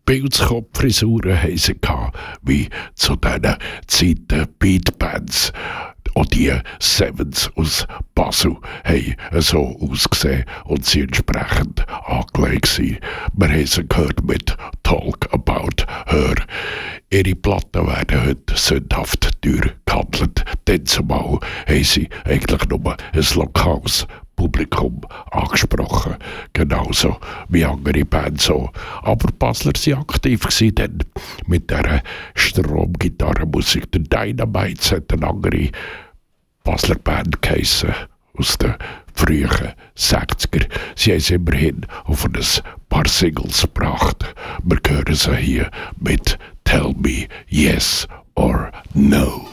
Pilzkopffrisuren haben sie gehabt, wie zu diesen Zeiten Beatbands. Auch die Sevens aus Basel haben so ausgesehen und sind entsprechend angelegt gewesen. Wir haben sie gehört mit Talk About Her. Ihre Platten werden heute sündhaft teuer gehandelt, denn zumal haben sie eigentlich nur ein lokales Publikum angesprochen, genauso wie andere Bands auch. Aber die Basler waren aktiv gewesen, denn mit dieser Stromgitarrenmusik. Der Dynamite hat eine andere Basler Band geheissen, aus den frühen 60er. Sie haben es immerhin auf ein paar Singles gebracht. Wir hören sie hier mit Tell Me Yes or No.